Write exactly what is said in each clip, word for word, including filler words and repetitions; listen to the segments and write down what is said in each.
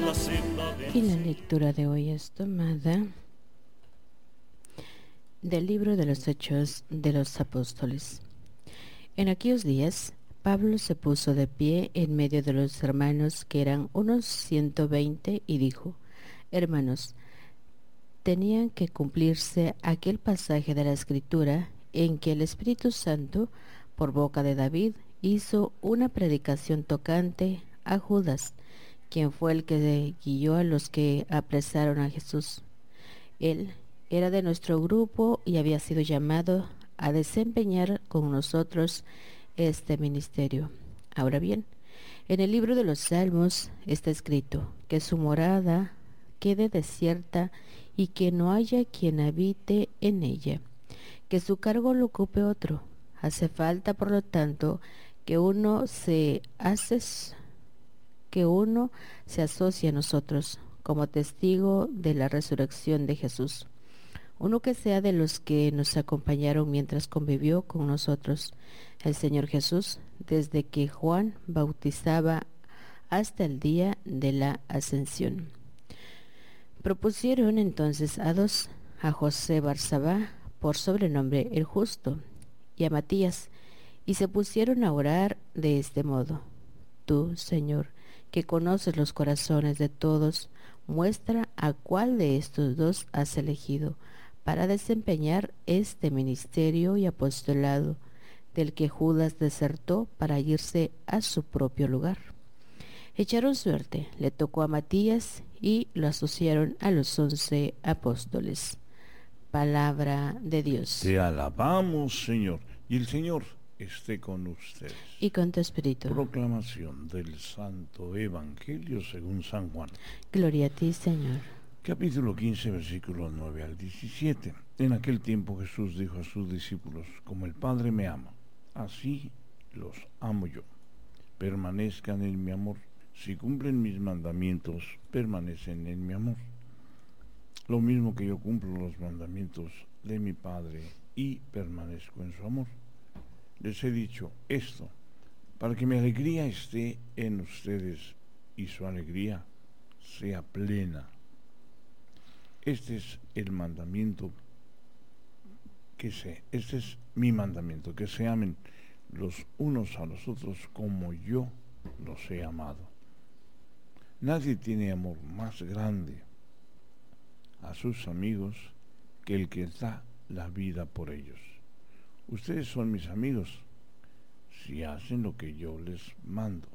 la senda del Y la lectura de hoy es tomada del libro de los Hechos de los Apóstoles. En aquellos días, Pablo se puso de pie en medio de los hermanos, que eran unos ciento veinte, y dijo: Hermanos, tenían que cumplirse aquel pasaje de la Escritura en que el Espíritu Santo, por boca de David, hizo una predicación tocante a Judas, quien fue el que guió a los que apresaron a Jesús. Él era de nuestro grupo y había sido llamado a desempeñar con nosotros este ministerio. Ahora bien, en el libro de los Salmos está escrito que su morada quede desierta y que no haya quien habite en ella, que su cargo lo ocupe otro. Hace falta, por lo tanto, que uno se hace que uno se asocie a nosotros como testigo de la resurrección de Jesús. Uno que sea de los que nos acompañaron mientras convivió con nosotros el Señor Jesús, desde que Juan bautizaba hasta el día de la ascensión. Propusieron entonces a dos, a José Barsabá, por sobrenombre el Justo, y a Matías, y se pusieron a orar de este modo: Tú, Señor, que conoces los corazones de todos, muestra a cuál de estos dos has elegido para desempeñar este ministerio y apostolado, del que Judas desertó para irse a su propio lugar. Echaron suerte, le tocó a Matías y lo asociaron a los once apóstoles. Palabra de Dios. Te alabamos, Señor, y el Señor esté con ustedes. Y con tu espíritu. Proclamación del Santo Evangelio según San Juan. Gloria a ti, Señor. Capítulo quince, versículos nueve al diecisiete. En aquel tiempo Jesús dijo a sus discípulos: Como el Padre me ama, así los amo yo. Permanezcan en mi amor. Si cumplen mis mandamientos, permanecen en mi amor. Lo mismo que yo cumplo los mandamientos de mi Padre y permanezco en su amor. Les he dicho esto para que mi alegría esté en ustedes y su alegría sea plena. Este es el mandamiento que se, este es mi mandamiento, que se amen los unos a los otros como yo los he amado. Nadie tiene amor más grande a sus amigos que el que da la vida por ellos. Ustedes son mis amigos si hacen lo que yo les mando.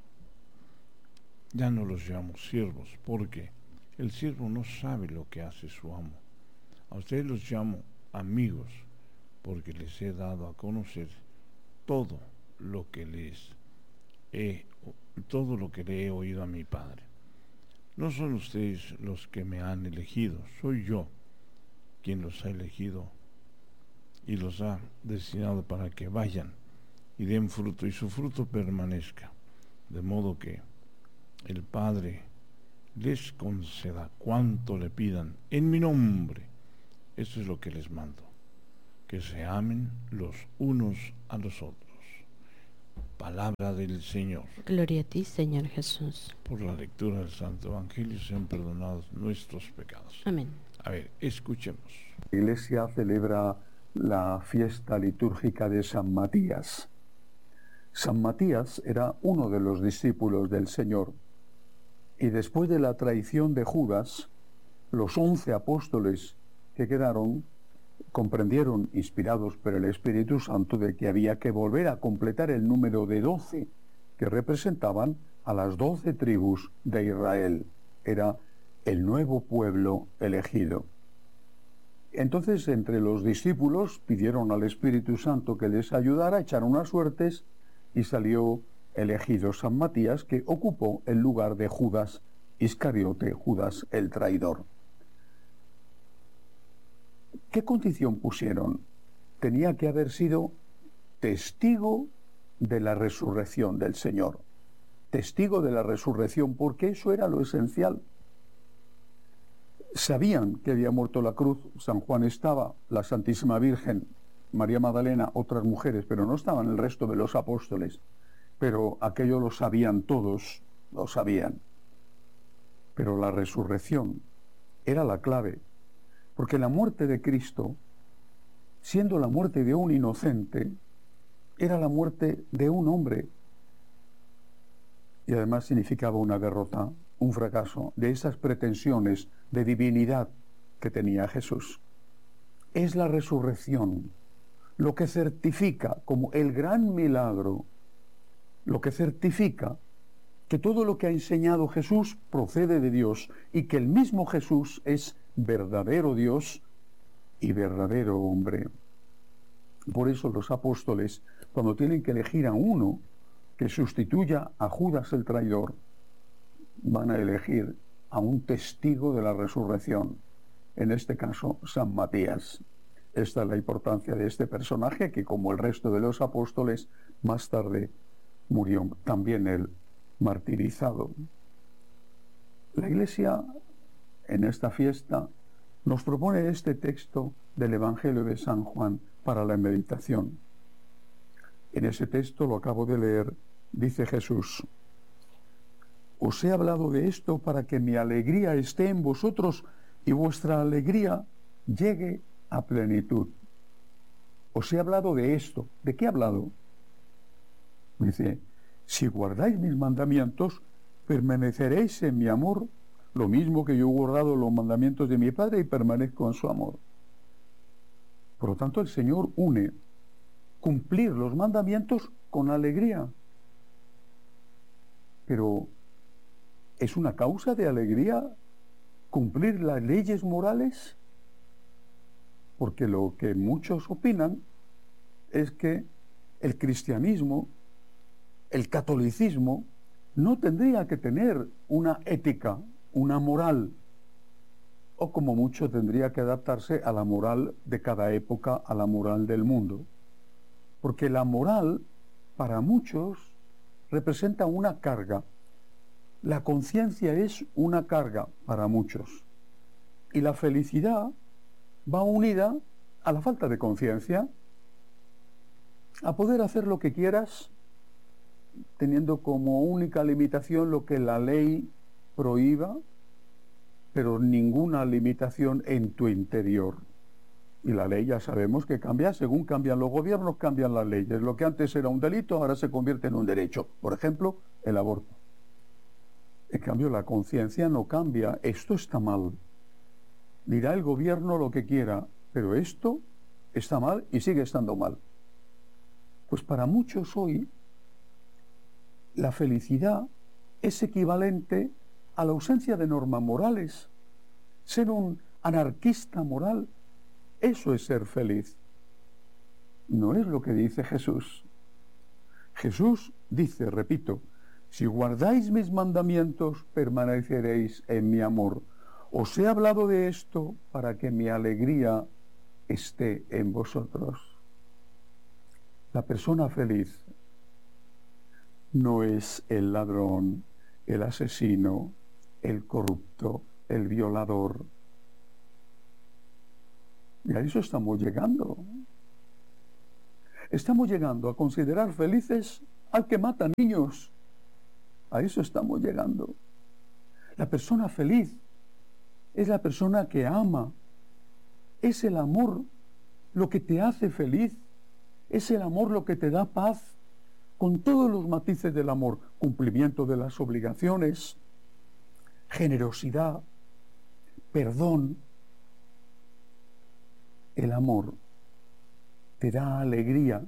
Ya no los llamo siervos, porque el siervo no sabe lo que hace su amo. A ustedes los llamo amigos, porque les he dado a conocer todo lo que les he, todo lo que le he oído a mi Padre. No son ustedes los que me han elegido, soy yo quien los ha elegido y los ha destinado para que vayan y den fruto, y su fruto permanezca, de modo que el Padre les conceda cuanto le pidan en mi nombre. Esto es lo que les mando, que se amen los unos a los otros. Palabra del Señor. Gloria a ti, Señor Jesús. Por la lectura del Santo Evangelio sean perdonados nuestros pecados. Amén. A ver, escuchemos. La Iglesia celebra la fiesta litúrgica de San Matías. San Matías era uno de los discípulos del Señor, y después de la traición de Judas, los once apóstoles que quedaron comprendieron, inspirados por el Espíritu Santo, de que había que volver a completar el número de doce, que representaban a las doce tribus de Israel. Era el nuevo pueblo elegido. Entonces, entre los discípulos pidieron al Espíritu Santo que les ayudara, echaron unas suertes y salió elegido San Matías, que ocupó el lugar de Judas Iscariote, Judas el traidor. ¿Qué condición pusieron? Tenía que haber sido testigo de la resurrección del Señor. Testigo de la resurrección, porque eso era lo esencial. Sabían que había muerto la cruz, San Juan estaba, la Santísima Virgen, María Magdalena, otras mujeres, pero no estaban el resto de los apóstoles. Pero aquello lo sabían todos, lo sabían. Pero la resurrección era la clave, porque la muerte de Cristo, siendo la muerte de un inocente, era la muerte de un hombre. Y además significaba una derrota, un fracaso de esas pretensiones de divinidad que tenía Jesús. Es la resurrección lo que certifica como el gran milagro, lo que certifica que todo lo que ha enseñado Jesús procede de Dios y que el mismo Jesús es verdadero Dios y verdadero hombre. Por eso los apóstoles, cuando tienen que elegir a uno que sustituya a Judas el traidor, van a elegir a un testigo de la resurrección, en este caso San Matías. Esta es la importancia de este personaje, que como el resto de los apóstoles, más tarde murió también él martirizado. La Iglesia en esta fiesta nos propone este texto del Evangelio de San Juan para la meditación. En ese texto, lo acabo de leer, dice Jesús: os he hablado de esto para que mi alegría esté en vosotros y vuestra alegría llegue a plenitud. Os he hablado de esto. ¿De qué he hablado? Dice: si guardáis mis mandamientos, permaneceréis en mi amor, lo mismo que yo he guardado los mandamientos de mi Padre y permanezco en su amor. Por lo tanto, el Señor une cumplir los mandamientos con alegría. Pero ¿es una causa de alegría cumplir las leyes morales? Porque lo que muchos opinan es que el cristianismo, el catolicismo, no tendría que tener una ética, una moral, o como mucho tendría que adaptarse a la moral de cada época, a la moral del mundo. Porque la moral, para muchos, representa una carga. La conciencia es una carga para muchos. Y la felicidad va unida a la falta de conciencia, a poder hacer lo que quieras, teniendo como única limitación lo que la ley prohíba, pero ninguna limitación en tu interior. Y la ley ya sabemos que cambia, según cambian los gobiernos, cambian las leyes. Lo que antes era un delito, ahora se convierte en un derecho. Por ejemplo, el aborto. En cambio, la conciencia no cambia. Esto está mal. Dirá el gobierno lo que quiera, pero esto está mal y sigue estando mal. Pues para muchos hoy, la felicidad es equivalente a la ausencia de normas morales. Ser un anarquista moral, eso es ser feliz. No es lo que dice Jesús. Jesús dice, repito, si guardáis mis mandamientos, permaneceréis en mi amor. Os he hablado de esto para que mi alegría esté en vosotros. La persona feliz no es el ladrón, el asesino, el corrupto, el violador. Y a eso estamos llegando. Estamos llegando a considerar felices al que mata niños. A eso estamos llegando. La persona feliz es la persona que ama. Es el amor lo que te hace feliz. Es el amor lo que te da paz, con todos los matices del amor: cumplimiento de las obligaciones, generosidad, perdón. El amor te da alegría.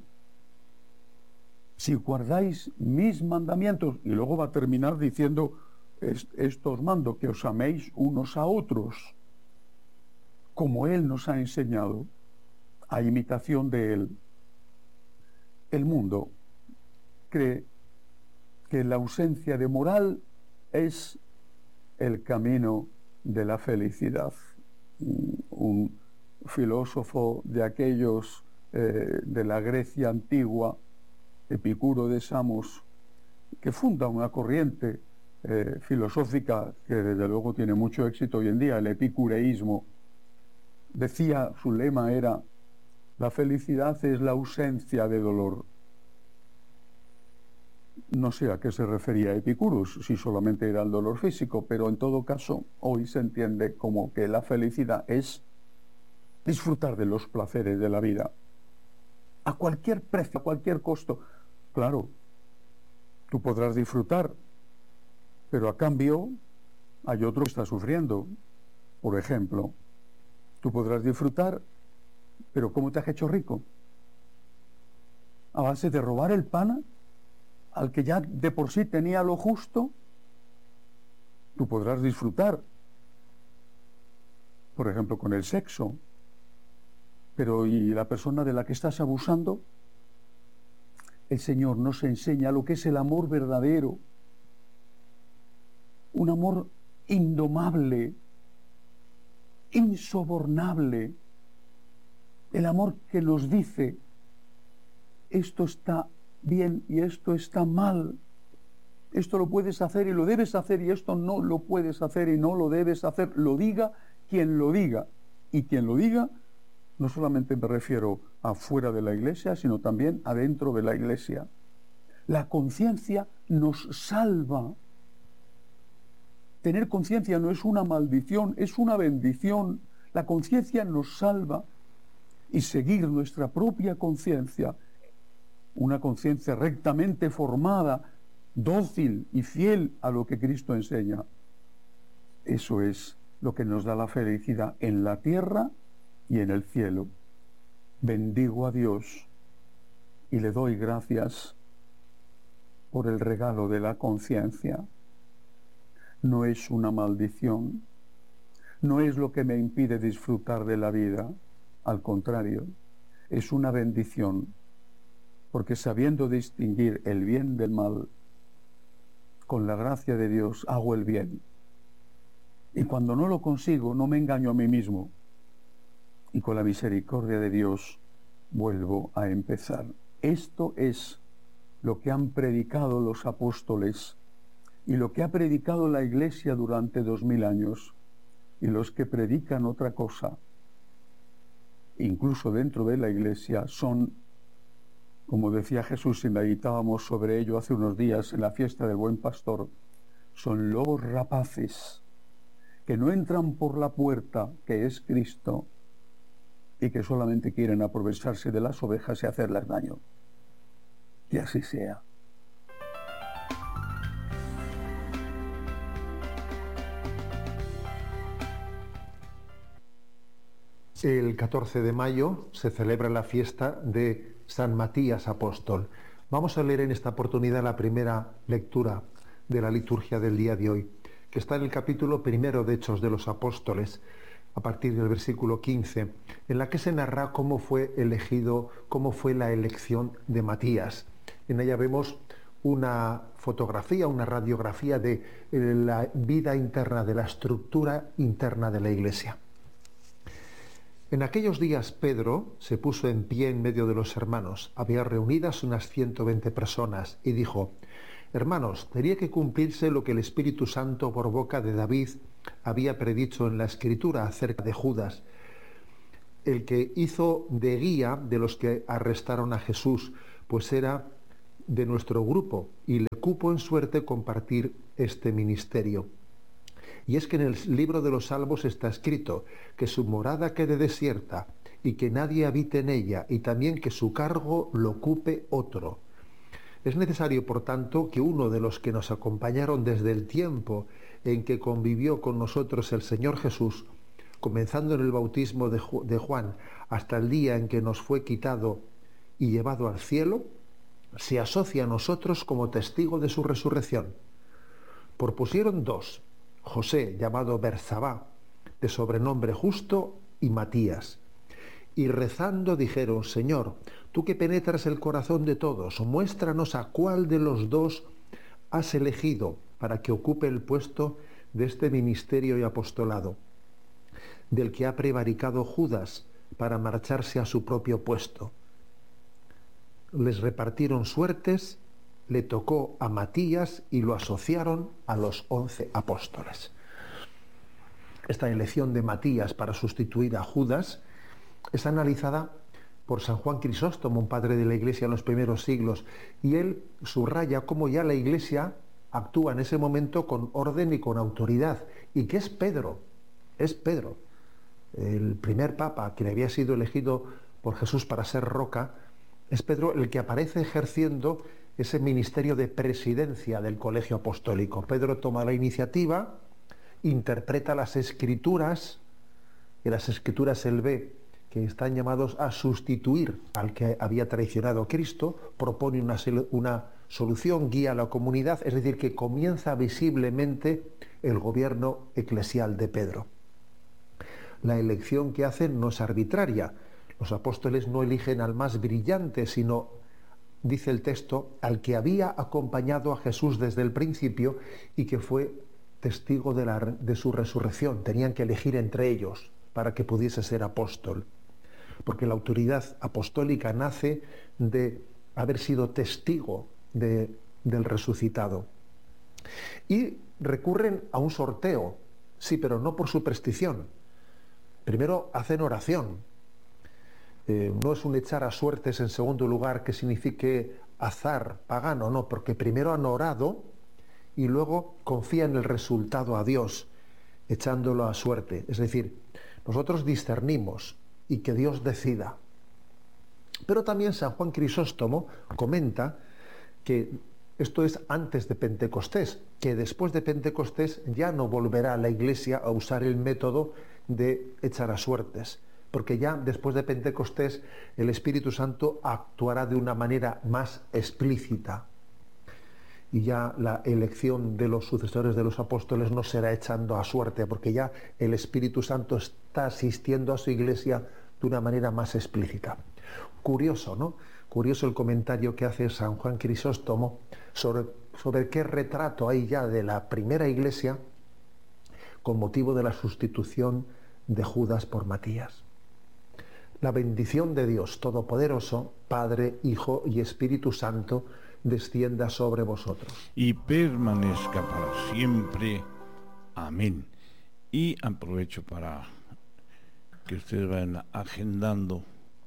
Si guardáis mis mandamientos, y luego va a terminar diciendo, esto os mando, que os améis unos a otros, como Él nos ha enseñado, a imitación de Él. El mundo cree que la ausencia de moral es el camino de la felicidad. Un filósofo de aquellos eh, de la Grecia antigua, Epicuro de Samos, que funda una corriente eh, filosófica que desde luego tiene mucho éxito hoy en día, el epicureísmo, decía, su lema era: la felicidad es la ausencia de dolor. No sé a qué se refería Epicurus, si solamente era el dolor físico, pero en todo caso hoy se entiende como que la felicidad es disfrutar de los placeres de la vida, a cualquier precio, a cualquier costo. Claro, tú podrás disfrutar, pero a cambio hay otro que está sufriendo. Por ejemplo, tú podrás disfrutar, pero ¿cómo te has hecho rico? ¿A base de robar el pan al que ya de por sí tenía lo justo? Tú podrás disfrutar, por ejemplo, con el sexo, pero ¿y la persona de la que estás abusando? El Señor nos enseña lo que es el amor verdadero, un amor indomable, insobornable, el amor que nos dice esto está bien y esto está mal, esto lo puedes hacer y lo debes hacer y esto no lo puedes hacer y no lo debes hacer, lo diga quien lo diga, y quien lo diga no solamente me refiero afuera de la iglesia, sino también adentro de la iglesia. La conciencia nos salva. Tener conciencia no es una maldición, es una bendición. La conciencia nos salva, y seguir nuestra propia conciencia, una conciencia rectamente formada, dócil y fiel a lo que Cristo enseña, eso es lo que nos da la felicidad en la tierra y en el cielo. Bendigo a Dios y le doy gracias por el regalo de la conciencia. No es una maldición, no es lo que me impide disfrutar de la vida, al contrario, es una bendición, porque sabiendo distinguir el bien del mal, con la gracia de Dios hago el bien. Y cuando no lo consigo, no me engaño a mí mismo. Y con la misericordia de Dios vuelvo a empezar. Esto es lo que han predicado los apóstoles y lo que ha predicado la Iglesia durante dos mil años. Y los que predican otra cosa, incluso dentro de la Iglesia, son, como decía Jesús y meditábamos sobre ello hace unos días en la fiesta del Buen Pastor, son lobos rapaces que no entran por la puerta que es Cristo y que solamente quieren aprovecharse de las ovejas y hacerles daño. Que así sea. El catorce de mayo se celebra la fiesta de San Matías Apóstol. Vamos a leer en esta oportunidad la primera lectura de la liturgia del día de hoy, que está en el capítulo primero de Hechos de los Apóstoles, a partir del versículo quince, en la que se narra cómo fue elegido, cómo fue la elección de Matías. En ella vemos una fotografía, una radiografía de la vida interna, de la estructura interna de la Iglesia. En aquellos días Pedro se puso en pie en medio de los hermanos. Había reunidas unas ciento veinte personas y dijo: Hermanos, tenía que cumplirse lo que el Espíritu Santo por boca de David había predicho en la Escritura acerca de Judas, el que hizo de guía de los que arrestaron a Jesús, pues era de nuestro grupo y le cupo en suerte compartir este ministerio. Y es que en el libro de los Salmos está escrito que su morada quede desierta y que nadie habite en ella, y también que su cargo lo ocupe otro. Es necesario, por tanto, que uno de los que nos acompañaron desde el tiempo en que convivió con nosotros el Señor Jesús, comenzando en el bautismo de, Ju- de Juan hasta el día en que nos fue quitado y llevado al cielo, se asocie a nosotros como testigo de su resurrección. Propusieron dos: José, llamado Bersabá, de sobrenombre Justo, y Matías. Y rezando dijeron: Señor, tú que penetras el corazón de todos, muéstranos a cuál de los dos has elegido para que ocupe el puesto de este ministerio y apostolado, del que ha prevaricado Judas para marcharse a su propio puesto. Les repartieron suertes, le tocó a Matías y lo asociaron a los once apóstoles. Esta elección de Matías para sustituir a Judas es analizada por San Juan Crisóstomo, un padre de la Iglesia en los primeros siglos, y él subraya cómo ya la Iglesia actúa en ese momento con orden y con autoridad, y que es Pedro, es Pedro, el primer papa, quien había sido elegido por Jesús para ser roca, es Pedro el que aparece ejerciendo ese ministerio de presidencia del colegio apostólico. Pedro toma la iniciativa, interpreta las escrituras, y las escrituras él ve que están llamados a sustituir al que había traicionado a Cristo, propone una, una solución, guía a la comunidad, es decir, que comienza visiblemente el gobierno eclesial de Pedro. La elección que hacen no es arbitraria. Los apóstoles no eligen al más brillante, sino, dice el texto, al que había acompañado a Jesús desde el principio y que fue testigo de, la, de su resurrección. Tenían que elegir entre ellos para que pudiese ser apóstol. Porque la autoridad apostólica nace de haber sido testigo de, del resucitado. Y recurren a un sorteo, sí, pero no por superstición. Primero hacen oración. Eh, no es un echar a suertes en segundo lugar que signifique azar pagano, no, porque primero han orado y luego confían el resultado a Dios, echándolo a suerte. Es decir, nosotros discernimos y que Dios decida. Pero también San Juan Crisóstomo comenta que esto es antes de Pentecostés, que después de Pentecostés ya no volverá la Iglesia a usar el método de echar a suertes, porque ya después de Pentecostés el Espíritu Santo actuará de una manera más explícita. Y ya la elección de los sucesores de los apóstoles no será echando a suerte, porque ya el Espíritu Santo está asistiendo a su Iglesia de una manera más explícita. Curioso, ¿no? Curioso el comentario que hace San Juan Crisóstomo sobre, sobre qué retrato hay ya de la primera Iglesia con motivo de la sustitución de Judas por Matías. La bendición de Dios Todopoderoso, Padre, Hijo y Espíritu Santo, descienda sobre vosotros. Y permanezca para siempre. Amén. Y aprovecho para que ustedes vayan agendando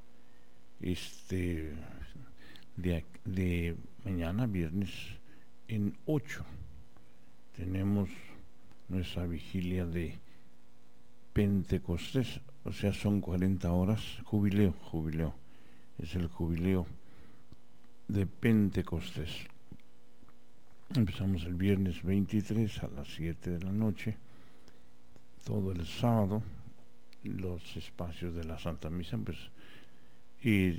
este de, de mañana, viernes, en ocho. Tenemos nuestra vigilia de Pentecostés, o sea, son cuarenta horas, jubileo, jubileo, es el jubileo de Pentecostés. Empezamos el viernes veintitrés a las siete de la noche, todo el sábado, los espacios de la Santa Misa, pues, y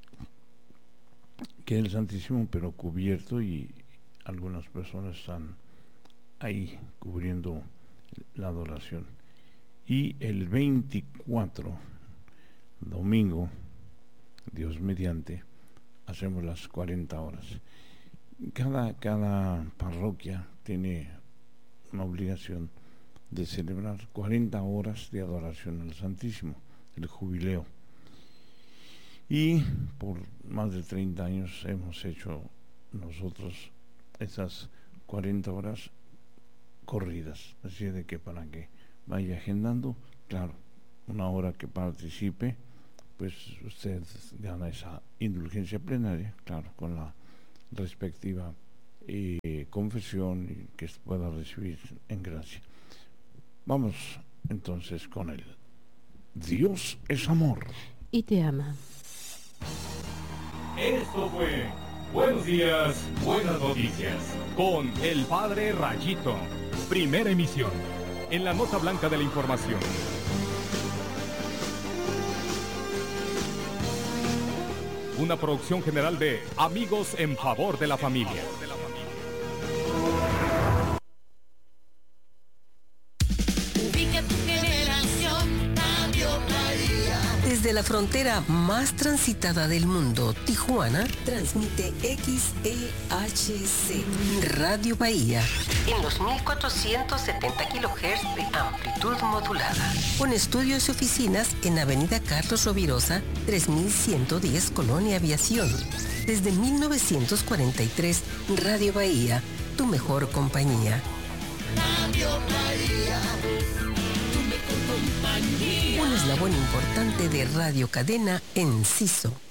queda el Santísimo pero cubierto, y algunas personas están ahí cubriendo la adoración. Y el veinticuatro, domingo, Dios mediante, hacemos las cuarenta horas. Cada, cada parroquia tiene una obligación de celebrar cuarenta horas de adoración al Santísimo, el jubileo. Y por más de treinta años hemos hecho nosotros esas cuarenta horas corridas, así de que para que vaya agendando, claro, una hora que participe, pues usted gana esa indulgencia plenaria, claro, con la respectiva eh, confesión y que pueda recibir en gracia. Vamos entonces con él. Dios es amor. Y te ama. Esto fue Buenos Días, Buenas Noticias, con el Padre Rayito. Primera emisión, en la nota blanca de la información. Una producción general de Amigos en Favor de la Familia. Desde la frontera más transitada del mundo, Tijuana, transmite X E H C, Radio Bahía, en los mil cuatrocientos setenta kilohertz de amplitud modulada. Con estudios y oficinas en Avenida Carlos Rovirosa, tres mil ciento diez, Colonia Aviación. Desde mil novecientos cuarenta y tres, Radio Bahía, tu mejor compañía. Radio Bahía, tu mejor compañía. Un eslabón importante de Radio Cadena Enciso.